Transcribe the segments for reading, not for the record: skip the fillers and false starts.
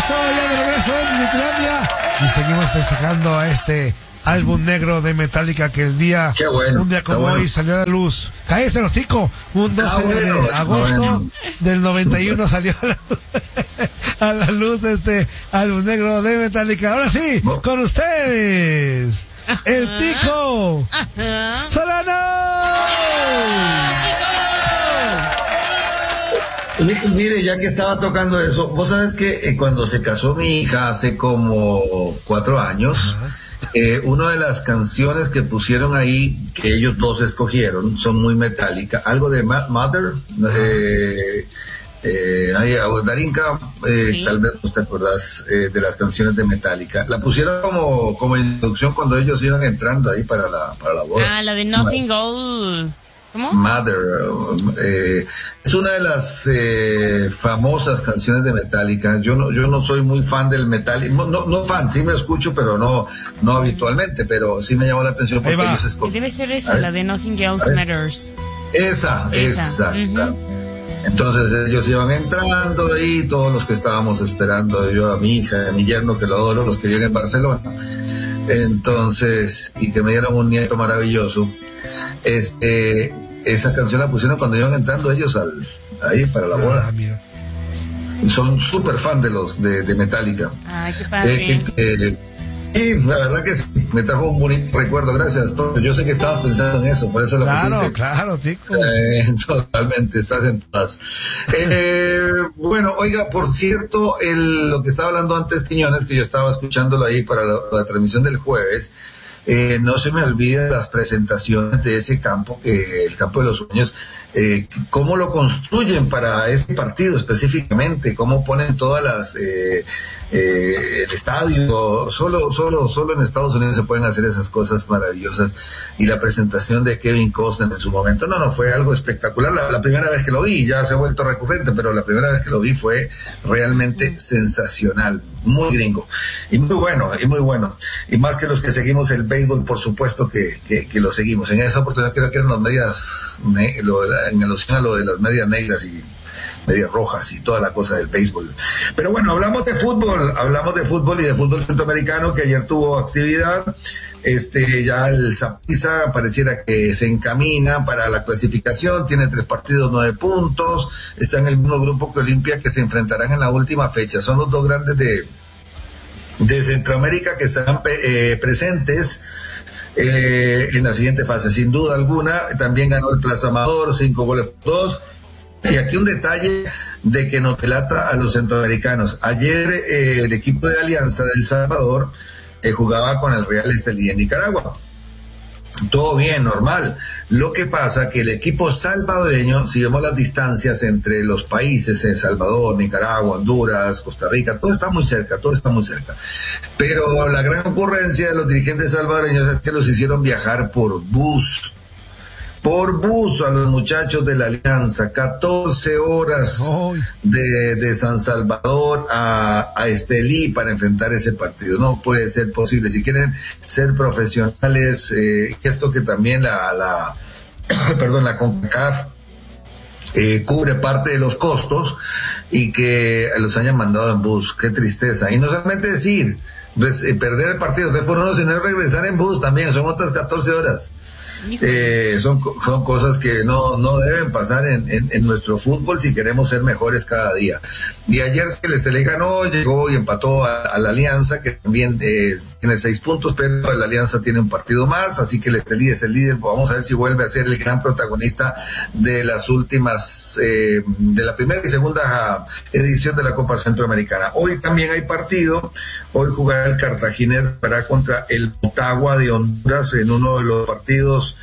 regreso, en Finlandia. Y seguimos festejando a este álbum negro de Metallica que un día como hoy salió a la luz. Cállese el hocico. Un 12 de agosto del 91 salió a la luz este álbum negro de Metallica. Ahora sí, con ustedes, el Tico Solano. Mire, ya que estaba tocando eso, vos sabes que cuando se casó mi hija hace como 4 años, una de las canciones que pusieron ahí, que ellos dos escogieron, son muy Metallica, algo de Mother, Darinka, sí. Tal vez vos te acordás de las canciones de Metallica. La pusieron como introducción cuando ellos iban entrando ahí para la boda. La de Nothing Gold. ¿Cómo? Mother, es una de las famosas canciones de Metallica. Yo no soy muy fan del Metallica, no fan, sí me escucho, pero no habitualmente, pero sí me llamó la atención porque ellos escogieron. Debe ser esa, la de Nothing Else Matters. Esa. Entonces ellos iban entrando ahí, todos los que estábamos esperando, yo a mi hija, a mi yerno que lo adoro, los que viven en Barcelona. Entonces, y que me dieron un nieto maravilloso. Esa canción la pusieron cuando iban entrando ellos ahí para la boda. Mira. Son súper fan de Metallica. Ay, qué padre. Sí, la verdad que sí, me trajo un bonito recuerdo, gracias. Yo sé que estabas pensando en eso, por eso la pusiste. Claro, Tico. Totalmente, estás en todas. Bueno, oiga, por cierto, lo que estaba hablando antes Quiñones, que yo estaba escuchándolo ahí para la transmisión del jueves, no se me olvide las presentaciones de ese campo, el campo de los sueños, cómo lo construyen para ese partido específicamente, cómo ponen todas las el estadio, solo en Estados Unidos se pueden hacer esas cosas maravillosas, y la presentación de Kevin Costner en su momento, fue algo espectacular. La primera vez que lo vi, ya se ha vuelto recurrente, pero la primera vez que lo vi fue realmente sensacional, muy gringo, y muy bueno, y más que los que seguimos el béisbol, por supuesto que lo seguimos. En esa oportunidad creo que eran las medias, en alusión a lo de las medias negras y medias rojas y toda la cosa del béisbol. Pero bueno, hablamos de fútbol y de fútbol centroamericano, que ayer tuvo actividad. Ya el Saprissa pareciera que se encamina para la clasificación, tiene 3 partidos, 9 puntos, está en el mismo grupo que Olimpia, que se enfrentarán en la última fecha. Son los 2 grandes de Centroamérica que estarán presentes en la siguiente fase, sin duda alguna. También ganó el Plaza Amador 5-2. Y aquí un detalle de que no delata a los centroamericanos. Ayer el equipo de Alianza de El Salvador jugaba con el Real Estelí en Nicaragua. Todo bien, normal. Lo que pasa que el equipo salvadoreño, si vemos las distancias entre los países, El Salvador, Nicaragua, Honduras, Costa Rica, todo está muy cerca. Pero la gran ocurrencia de los dirigentes salvadoreños es que los hicieron viajar por bus a los muchachos de la Alianza, 14 horas de San Salvador a Estelí para enfrentar ese partido. No puede ser posible. Si quieren ser profesionales, esto que también la CONCACAF cubre parte de los costos, y que los hayan mandado en bus. Qué tristeza. Y no solamente decir, perder el partido, después no, sino regresar en bus también, son otras 14 horas. Son cosas que no deben pasar en nuestro fútbol si queremos ser mejores cada día. Y ayer el Estelí ganó, llegó y empató a la Alianza, que también tiene 6 puntos, pero la Alianza tiene un partido más, así que el Estelí es el líder. Vamos a ver si vuelve a ser el gran protagonista de las últimas, de la primera y segunda edición de la Copa Centroamericana. Hoy también hay partido. Hoy jugará el Cartaginés para contra el Motagua de Honduras en uno de los partidos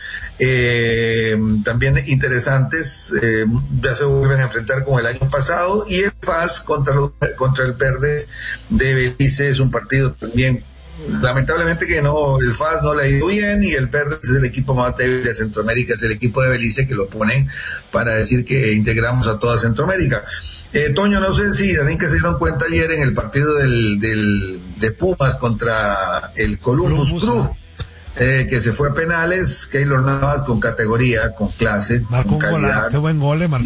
también interesantes. Ya se vuelven a enfrentar como el año pasado, y el FAS contra el Verdes de Belice es un partido también, lamentablemente, que el FAS no le ha ido bien, y el Verdes es el equipo más débil de Centroamérica, es el equipo de Belice, que lo ponen para decir que integramos a toda Centroamérica. Toño, no sé si también que se dieron cuenta ayer en el partido de Pumas contra el Columbus Crew. que se fue a penales. Keylor Navas con categoría, con clase, marcó con un gol, qué buen gol marcó.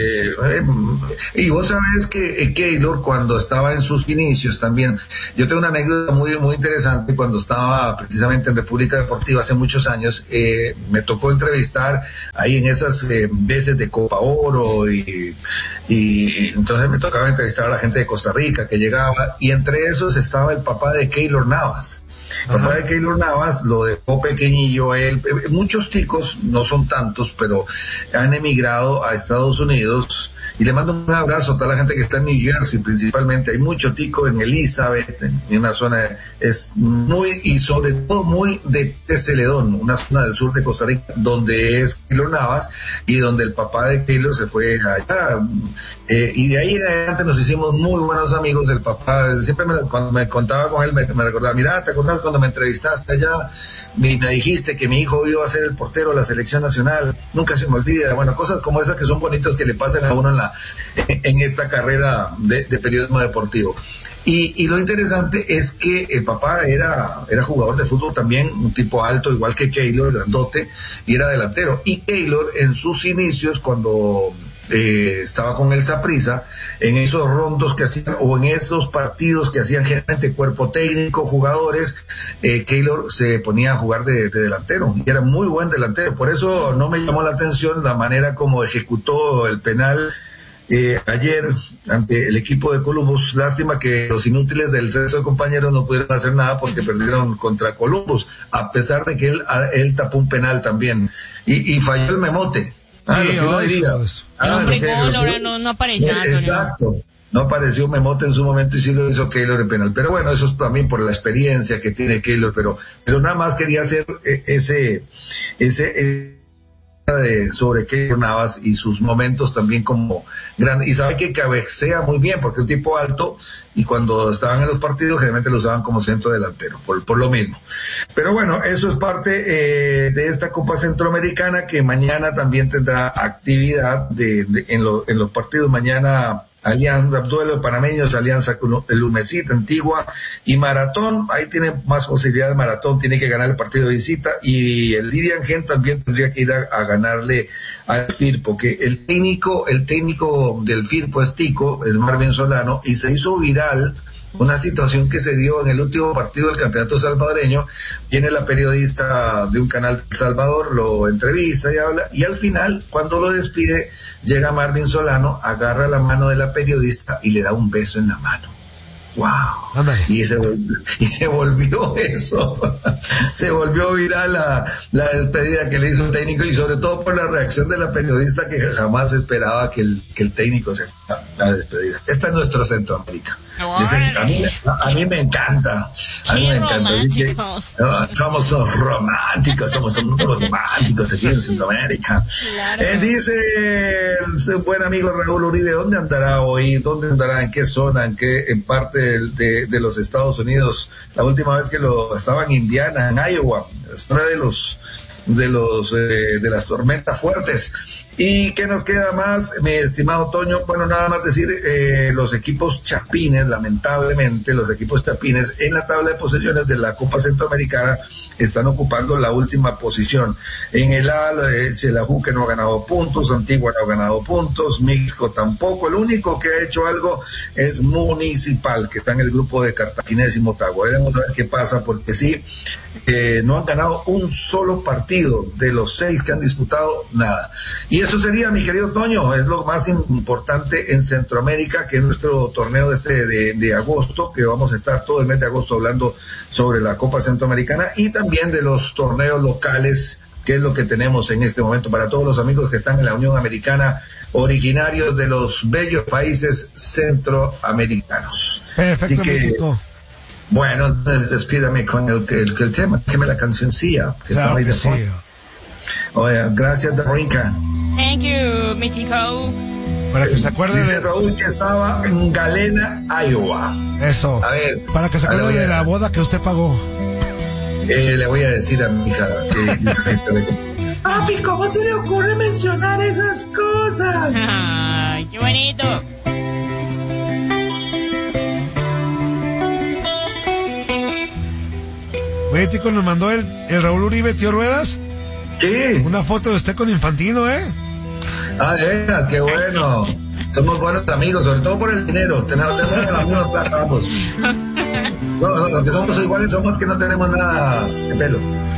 Y vos sabés que Keylor, cuando estaba en sus inicios también, yo tengo una anécdota muy, muy interesante. Cuando estaba precisamente en República Deportiva hace muchos años, me tocó entrevistar ahí en esas veces de Copa Oro, y entonces me tocaba entrevistar a la gente de Costa Rica que llegaba, y entre esos estaba el papá de Keylor Navas. El papá de Keylor Navas lo dejó pequeñillo él. Muchos ticos, no son tantos, pero han emigrado a Estados Unidos, y le mando un abrazo a toda la gente que está en New Jersey principalmente. Hay mucho tico en Elizabeth, en una zona, es muy, y sobre todo muy de Celedón, una zona del sur de Costa Rica, donde es Keylor Navas y donde el papá de Keylor se fue allá, y de ahí en adelante nos hicimos muy buenos amigos. Del papá siempre cuando me contaba con él me recordaba: mira, ¿te acordás cuando me entrevistaste allá? Me dijiste que mi hijo iba a ser el portero de la selección nacional. Nunca se me olvida. Bueno, cosas como esas que son bonitos, que le pasan a uno en esta carrera de periodismo deportivo. Y lo interesante es que el papá era jugador de fútbol también, un tipo alto, igual que Keylor, grandote, y era delantero. Y Keylor, en sus inicios, cuando estaba con el Saprissa, en esos rondos que hacían, o en esos partidos que hacían generalmente cuerpo técnico, jugadores, Keylor se ponía a jugar de delantero, y era muy buen delantero. Por eso no me llamó la atención la manera como ejecutó el penal ayer ante el equipo de Columbus. Lástima que los inútiles del resto de compañeros no pudieron hacer nada, porque perdieron contra Columbus, a pesar de que él tapó un penal también, y falló el memote. No apareció. Exacto. No apareció Memote en su momento, y sí lo hizo Keylor en penal. Pero bueno, eso es también por la experiencia que tiene Keylor, pero nada más quería hacer ese sobre Keylor Navas y sus momentos también como grande. Y sabe que cabecea muy bien, porque es un tipo alto, y cuando estaban en los partidos generalmente lo usaban como centro delantero, por lo mismo. Pero bueno, eso es parte de esta Copa Centroamericana, que mañana también tendrá actividad en los partidos. Mañana Alianza, duelo de panameños, Alianza con el Umecita, Antigua y Maratón. Ahí tiene más posibilidades Maratón, tiene que ganar el partido de visita, y el Irian Gen también tendría que ir a ganarle al Firpo, que el técnico del Firpo es tico, es Marvin Solano, y se hizo viral una situación que se dio en el último partido del campeonato salvadoreño. Viene la periodista de un canal de Salvador, lo entrevista y habla, y al final, cuando lo despide, llega Marvin Solano, agarra la mano de la periodista y le da un beso en la mano. ¡Wow! Ándale. Y se volvió eso. Se volvió viral la despedida que le hizo el técnico, y sobre todo por la reacción de la periodista, que jamás esperaba que el técnico se fuera a despedir. Esta es nuestro Centroamérica. A mí me encanta. A mí me encanta. Somos románticos aquí en Centroamérica. Claro. Dice el buen amigo Raúl Uribe: ¿dónde andará hoy? ¿Dónde andará? ¿En qué zona? ¿En parte de los Estados Unidos? La última vez que estaba en Indiana, en Iowa, es una de las tormentas fuertes. ¿Y qué nos queda más, mi estimado Toño? Bueno, nada más decir, los equipos chapines, lamentablemente, los equipos chapines en la tabla de posiciones de la Copa Centroamericana están ocupando la última posición. En el A, Xelajú, que no ha ganado puntos, Antigua no ha ganado puntos, Mixco tampoco. El único que ha hecho algo es Municipal, que está en el grupo de Cartaginés y Motagua. Veremos a ver qué pasa, porque sí, no han ganado un solo partido de los 6 que han disputado, nada. Y eso sería, mi querido Toño, es lo más importante en Centroamérica, que es nuestro torneo de agosto, que vamos a estar todo el mes de agosto hablando sobre la Copa Centroamericana, y también de los torneos locales, que es lo que tenemos en este momento para todos los amigos que están en la Unión Americana, originarios de los bellos países centroamericanos. Perfecto, México. Bueno, entonces despídame con el tema, que me la cancioncilla, que claro estaba ahí de sí. fondo. Oye, gracias, Darinka. Thank you, México. Para que se acuerde Dice Raúl que estaba en Galena, Iowa. Eso. A ver. Para que se acuerde de la boda que usted pagó. Le voy a decir a mi hija que papi, ¿cómo se le ocurre mencionar esas cosas? Ay, qué bonito. Oye, Tico, nos mandó el Raúl Uribe, tío Ruedas. Sí. Una foto de usted con Infantino, ¿eh? Ah, qué bueno. Somos buenos amigos, sobre todo por el dinero. Tenemos la misma plata ambos. No, los que somos iguales somos que no tenemos nada de pelo.